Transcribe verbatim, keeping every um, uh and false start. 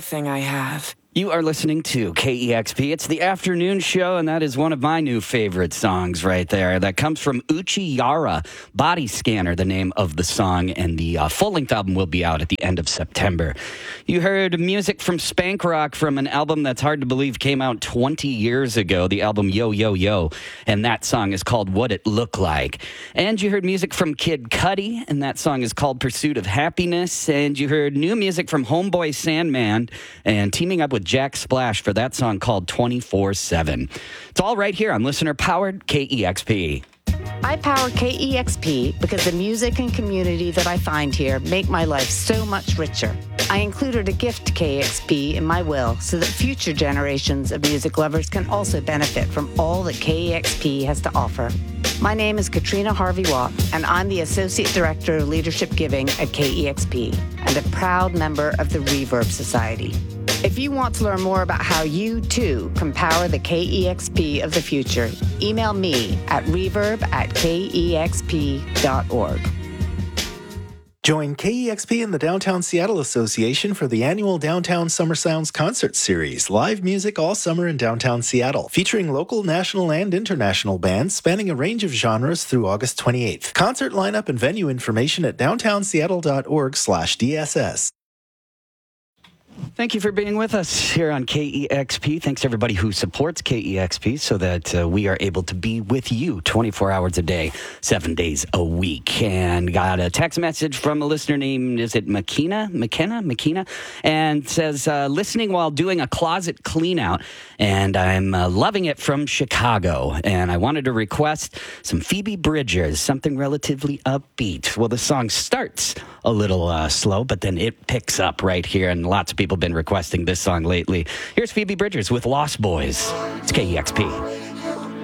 everything I have. You are listening to K E X P. It's the afternoon show, and that is one of my new favorite songs right there. That comes from Uchi Yara, Body Scanner, the name of the song, and the uh, full-length album will be out at the end of September. You heard music from Spank Rock from an album that's hard to believe came out twenty years ago, the album Yo Yo Yo, and that song is called What It Look Like. And you heard music from Kid Cudi, and that song is called Pursuit of Happiness. And you heard new music from Homeboy Sandman, and teaming up with Jack Splash for that song called twenty-four seven. It's all right here on listener-powered K E X P. I power K E X P because the music and community that I find here make my life so much richer. I included a gift to K E X P in my will so that future generations of music lovers can also benefit from all that K E X P has to offer. My name is Katrina Harvey-Watt, and I'm the Associate Director of Leadership Giving at K E X P and a proud member of the Reverb Society. If you want to learn more about how you, too, can power the K E X P of the future, email me at reverb at k e x p dot org. Join K E X P and the Downtown Seattle Association for the annual Downtown Summer Sounds Concert Series. Live music all summer in downtown Seattle, featuring local, national, and international bands spanning a range of genres through August twenty-eighth. Concert lineup and venue information at downtown seattle dot org slash D S S. Thank you for being with us here on K E X P. Thanks to everybody who supports K E X P so that uh, we are able to be with you twenty-four hours a day, seven days a week. And got a text message from a listener named, is it McKenna? McKenna? McKenna? And says, uh, listening while doing a closet clean out, and I'm uh, loving it from Chicago. And I wanted to request some Phoebe Bridgers, something relatively upbeat. Well, the song starts a little uh, slow, but then it picks up right here, and lots of people have been requesting this song lately. Here's Phoebe Bridgers with Lost Boys. It's K E X P.